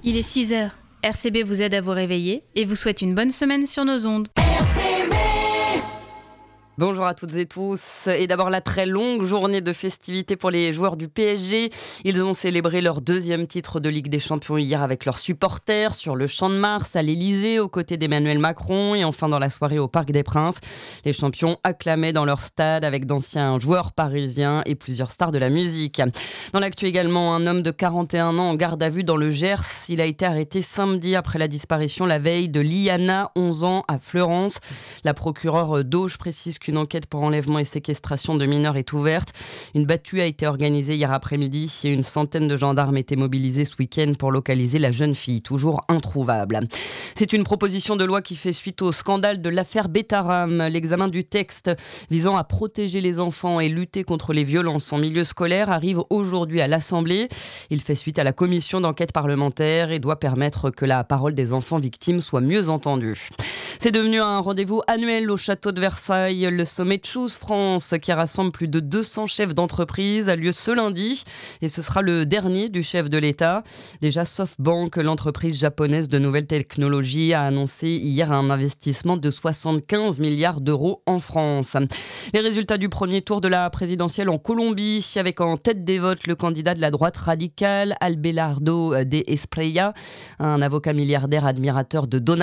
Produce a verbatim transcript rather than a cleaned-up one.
Il est six heures. R C B vous aide à vous réveiller et vous souhaite une bonne semaine sur nos ondes. R C B. Bonjour à toutes et tous. Et d'abord la très longue journée de festivités pour les joueurs du P S G. Ils ont célébré leur deuxième titre de Ligue des Champions hier avec leurs supporters sur le Champ de Mars à l'Élysée aux côtés d'Emmanuel Macron et enfin dans la soirée au Parc des Princes. Les champions acclamaient dans leur stade avec d'anciens joueurs parisiens et plusieurs stars de la musique. Dans l'actu également, un homme de quarante et un ans en garde à vue dans le Gers. Il a été arrêté samedi après la disparition la veille de Liana, onze ans, à Fleurance. La procureure d'Auge précise qu'une enquête pour enlèvement et séquestration de mineurs est ouverte. Une battue a été organisée hier après-midi et une centaine de gendarmes étaient mobilisés ce week-end pour localiser la jeune fille, toujours introuvable. C'est une proposition de loi qui fait suite au scandale de l'affaire Betaram. L'examen du texte visant à protéger les enfants et lutter contre les violences en milieu scolaire arrive aujourd'hui à l'Assemblée. Il fait suite à la commission d'enquête parlementaire et doit permettre que la parole des enfants victimes soit mieux entendue. C'est devenu un rendez-vous annuel au château de Versailles. Le sommet Choose France, qui rassemble plus de deux cents chefs d'entreprise, a lieu ce lundi et ce sera le dernier du chef de l'État. Déjà, SoftBank, l'entreprise japonaise de nouvelles technologies, a annoncé hier un investissement de soixante-quinze milliards d'euros en France. Les résultats du premier tour de la présidentielle en Colombie, avec en tête des votes le candidat de la droite radicale, Abelardo de Espriella, un avocat milliardaire admirateur de Donald